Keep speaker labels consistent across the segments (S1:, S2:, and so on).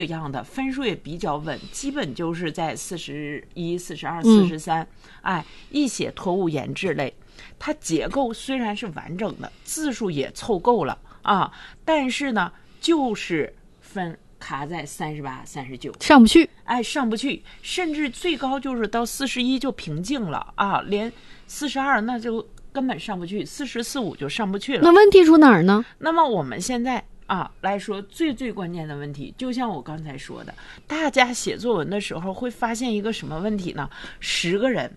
S1: 样的，分数也比较稳，基本就是在41、42、43。一写托物言志类，它结构虽然是完整的，字数也凑够了啊，但是呢，就是分卡在38、39，
S2: 上不去。
S1: 上不去，甚至最高就是到41就平静了啊，连42那就根本上不去，44、45就上不去了。
S2: 那问题出哪儿呢？
S1: 那么我们现在来说最关键的问题，就像我刚才说的，大家写作文的时候会发现一个什么问题呢？10个人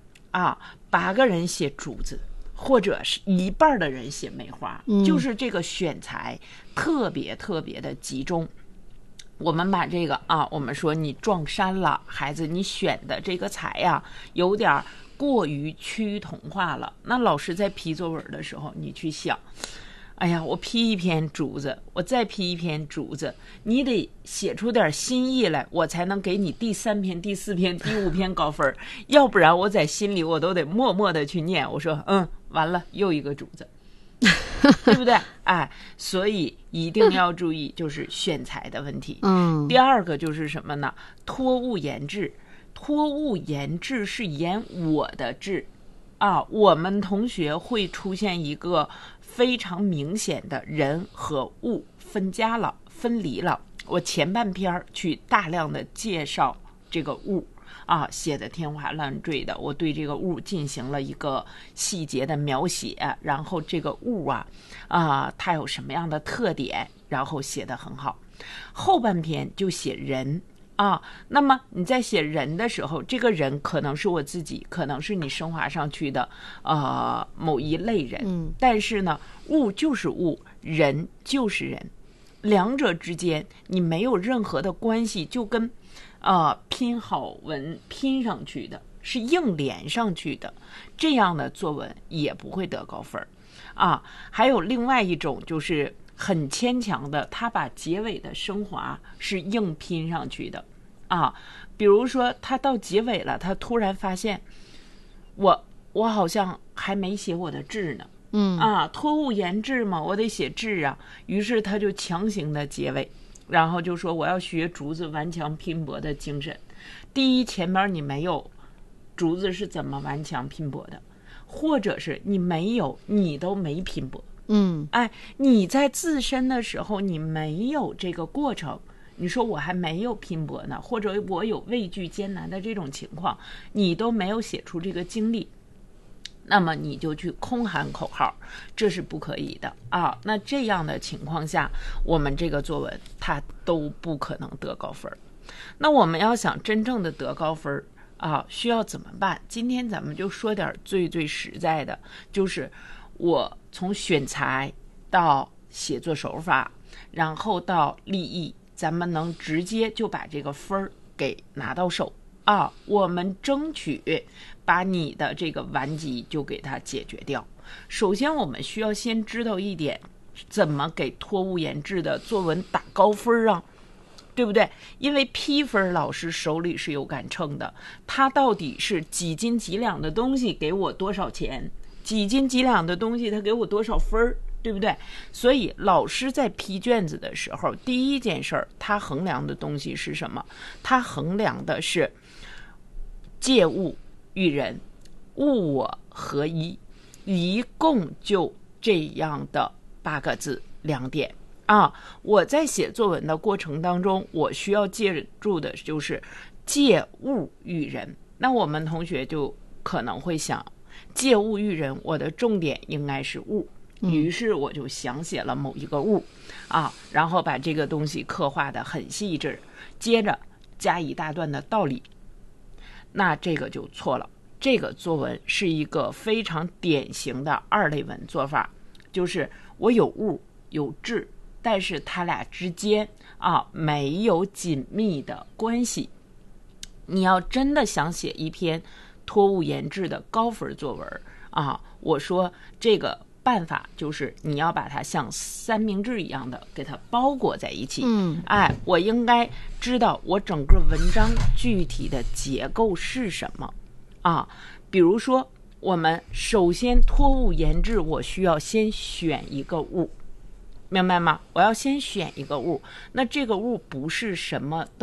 S1: 8个人写竹子，或者是一半的人写梅花，就是这个选材特别的集中。我们把这个我们说你撞衫了，孩子你选的这个材有点过于趋同化了。那老师在批作文的时候，你去想，哎呀，我批一篇竹子，我再批一篇竹子，你得写出点新意来，我才能给你第3篇、第4篇、第5篇高分，要不然我在心里我都得默默的去念，我说完了又一个竹子，对不对？所以一定要注意就是选材的问题。第二个就是什么呢？托物言志。托物言志是言我的志我们同学会出现一个非常明显的人和物分家了、分离了。我前半篇去大量的介绍这个物写的天花乱坠的，我对这个物进行了一个细节的描写，然后这个物它有什么样的特点，然后写得很好。后半篇就写人那么你在写人的时候，这个人可能是我自己，可能是你升华上去的某一类人，但是呢，物就是物，人就是人，两者之间你没有任何的关系，就跟拼好文拼上去的，是硬连上去的，这样的作文也不会得高分还有另外一种就是很牵强的，他把结尾的升华是硬拼上去的比如说他到结尾了，他突然发现我好像还没写我的志呢托物言志嘛，我得写志于是他就强行的结尾，然后就说我要学竹子顽强拼搏的精神。第一，前面你没有竹子是怎么顽强拼搏的，或者是你没有，你都没拼搏你在自身的时候你没有这个过程，你说我还没有拼搏呢，或者我有畏惧艰难的这种情况，你都没有写出这个经历，那么你就去空喊口号，这是不可以的那这样的情况下，我们这个作文它都不可能得高分。那我们要想真正的得高分需要怎么办？今天咱们就说点最实在的，就是我从选材到写作手法，然后到立意，咱们能直接就把这个分给拿到手我们争取把你的这个顽疾就给它解决掉。首先我们需要先知道一点，怎么给托物言志的作文打高分对不对？因为批分老师手里是有杆秤的，他到底是几斤几两的东西给我多少钱，几斤几两的东西他给我多少分，对不对？所以老师在批卷子的时候，第一件事他衡量的东西是什么？他衡量的是借物育人，物我合一，一共就这样的8个字2点我在写作文的过程当中，我需要借助的就是借物育人。那我们同学就可能会想，借物育人，我的重点应该是物，于是我就想写了某一个物然后把这个东西刻画得很细致，接着加一大段的道理，那这个就错了。这个作文是一个非常典型的2类文做法，就是我有物有志，但是它俩之间没有紧密的关系。你要真的想写一篇托物言志的高分作文我说这个办法就是你要把它像三明治一样的给它包裹在一起我应该知道我整个文章具体的结构是什么比如说我们首先托物言志，我需要先选一个物明白吗？我要先选一个物，那这个物不是什么